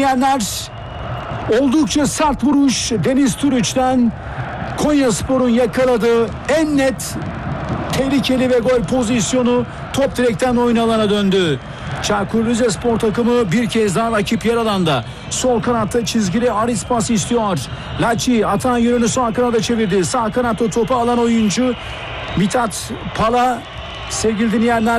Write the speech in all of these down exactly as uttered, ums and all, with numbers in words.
dinleyenler. Oldukça sert vuruş Deniz Türüç'ten. Konyaspor'un yakaladığı en net tehlikeli ve gol pozisyonu top direkten oyun alana döndü. Çaykur Rizespor takımı bir kez daha rakip yer alanda. Sol kanatta çizgili Aris pas istiyor. Laci atan yönünü sağ kanada çevirdi. Sağ kanatta topu alan oyuncu Mithat Pala. Sevgili dinleyenler,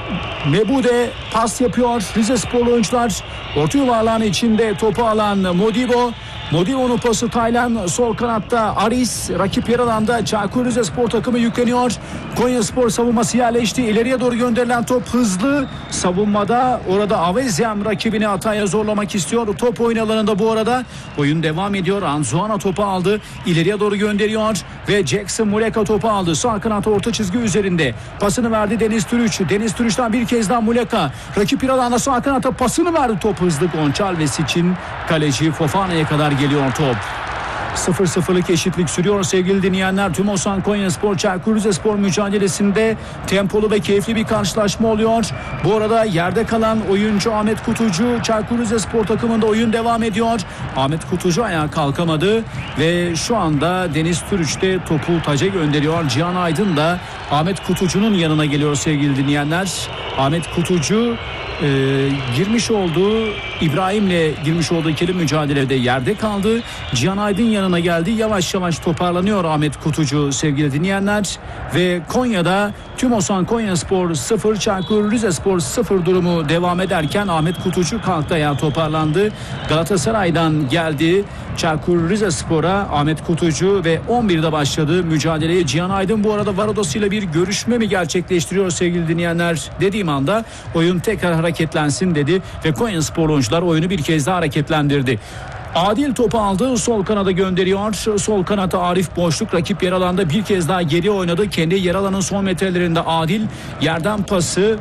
Mebude pas yapıyor. Rizesporlu oyuncular orta yuvarlağın içinde topu alan Modibo. Modibo'nun pası Taylan, sol kanatta Aris, rakip yer alanda. Çaykur Rizespor takımı yükleniyor. Konyaspor savunması yerleşti. İleriye doğru gönderilen top hızlı. Savunmada orada Avezyam rakibini hataya zorlamak istiyor. Top oyun alanında bu arada. Oyun devam ediyor. Anzuana topu aldı. İleriye doğru gönderiyor ve Jackson Muleka topu aldı. Sağ kanat orta çizgi üzerinde. Pasını verdi Deniz Türüç. Deniz Türüç'ten bir kez daha Muleka. Rakip yer alanda sağ kanata pasını verdi. Top hızlı Gonçalves için kaleci Fofana'ya kadar geliyor top. sıfır sıfırlık eşitlik sürüyor sevgili dinleyenler. Tümosan Konyaspor Çaykur Rizespor mücadelesinde tempolu ve keyifli bir karşılaşma oluyor. Bu arada yerde kalan oyuncu Ahmet Kutucu, Çaykur Rizespor takımında oyun devam ediyor. Ahmet Kutucu ayağa kalkamadı ve şu anda Deniz Türüç de topu taca gönderiyor. Cihan Aydın da Ahmet Kutucu'nun yanına geliyor sevgili dinleyenler. Ahmet Kutucu e, girmiş olduğu İbrahim'le girmiş olduğu ikili mücadelede yerde kaldı. Cihan Aydın yanına geldi. Yavaş yavaş toparlanıyor Ahmet Kutucu sevgili dinleyenler. Ve Konya'da Tümosan Konyaspor sıfır, Çaykur Rizespor sıfır durumu devam ederken Ahmet Kutucu kalktı, ayağa toparlandı. Galatasaray'dan geldi Çaykur Rizespor'a Ahmet Kutucu ve on birde başladı mücadeleye. Cihan Aydın bu arada Varodos ile bir görüşme mi gerçekleştiriyor sevgili dinleyenler dediğim anda oyun tekrar hareketlensin dedi ve Konyaspor oyuncular oyunu bir kez daha hareketlendirdi. Adil topu aldı, sol kanada gönderiyor. Sol kanata Arif boşluk, rakip yer alanda bir kez daha geri oynadı. Kendi yer alanın son metrelerinde Adil, yerden pası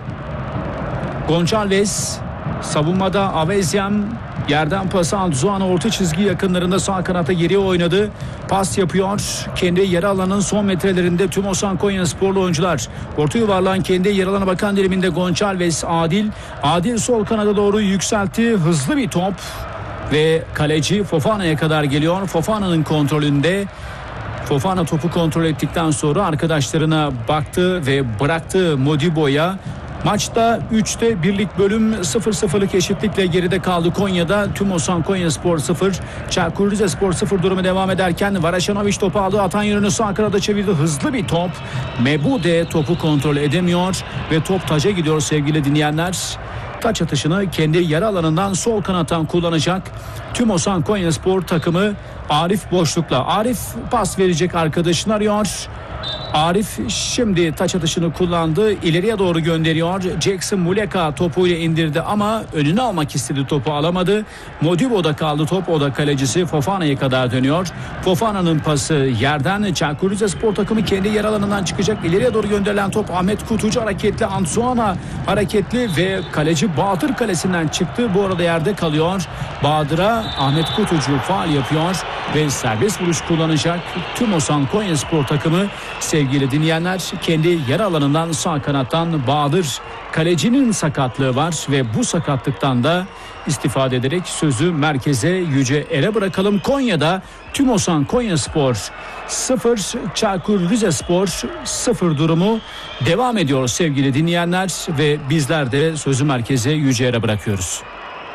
Gonçalves, savunmada Avezyam, yerden pası Alzuana orta çizgi yakınlarında sağ kanata geri oynadı. Pas yapıyor. Kendi yer alanın son metrelerinde Tümosan Konyasporlu oyuncular. Orta yuvarlağın kendi yer alana bakan diliminde Gonçalves, Adil. Adil sol kanada doğru yükseltti. Hızlı bir top. Ve kaleci Fofana'ya kadar geliyor. Fofana'nın kontrolünde. Fofana topu kontrol ettikten sonra arkadaşlarına baktı ve bıraktı Modibo'ya. Maçta üçte birlik bölüm, sıfır sıfırlık eşitlikle geride kaldı Konya'da. Tümosan Konyaspor sıfır, Çaykur Rizespor sıfır durumu devam ederken Varaşanoviç topu aldı. Atan yönünü sağ kanada çevirdi. Hızlı bir top. Mebude topu kontrol edemiyor ve top taca gidiyor sevgili dinleyenler. Taç atışını kendi yarı alanından sol kanattan kullanacak Tümosan Konyaspor takımı Arif boşlukla. Arif pas verecek arkadaşını arıyor. Arif şimdi taç atışını kullandı. İleriye doğru gönderiyor. Jackson Muleka topuyla indirdi ama önüne almak istedi, topu alamadı. Modibo'da kaldı top. O da kalecisi Fofana'ya kadar dönüyor. Fofana'nın pası yerden. Çaykur Rizespor takımı kendi yer alanından çıkacak. İleriye doğru gönderilen top Ahmet Kutucu hareketli. Anzuana hareketli ve kaleci Bahadır kalesinden çıktı. Bu arada yerde kalıyor. Bahadır'a Ahmet Kutucu faul yapıyor ve serbest vuruş kullanacak Tümosan Konyaspor takımı. Sevgili dinleyenler, kendi yer alanından sağ kanattan Bahadır, kalecinin sakatlığı var ve bu sakatlıktan da istifade ederek sözü merkeze Yüce Er'e bırakalım. Konya'da Tümosan Konyaspor sıfır, Çaykur Rizespor sıfır durumu devam ediyor sevgili dinleyenler ve bizler de sözü merkeze Yüce Er'e bırakıyoruz.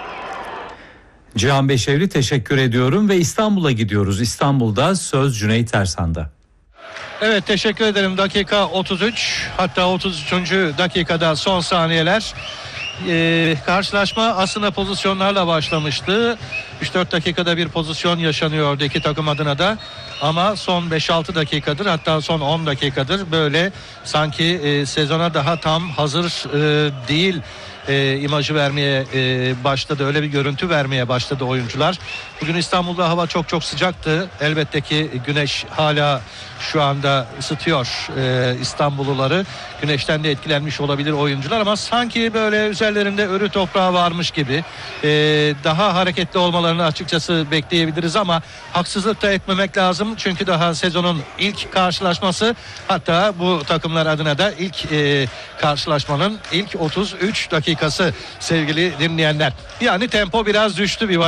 Cihan Beşevri teşekkür ediyorum ve İstanbul'a gidiyoruz. İstanbul'da söz Cüneyt Ersan'da. Evet, teşekkür ederim. Dakika otuz üç, hatta otuz üçüncü dakikada son saniyeler. Ee, karşılaşma aslında pozisyonlarla başlamıştı. üç dört dakikada bir pozisyon yaşanıyordu iki takım adına da. Ama son beş altı dakikadır, hatta son on dakikadır böyle sanki e, sezona daha tam hazır e, değil e, imajı vermeye e, başladı. Öyle bir görüntü vermeye başladı oyuncular. Bugün İstanbul'da hava çok çok sıcaktı. Elbette ki güneş hala şu anda ısıtıyor e, İstanbulluları. Güneşten de etkilenmiş olabilir oyuncular ama sanki böyle üzerlerinde örü toprağı varmış gibi e, daha hareketli olmalarını açıkçası bekleyebiliriz ama haksızlık da etmemek lazım. Çünkü daha sezonun ilk karşılaşması, hatta bu takımlar adına da ilk e, karşılaşmanın ilk otuz üç dakikası sevgili dinleyenler. Yani tempo biraz düştü bir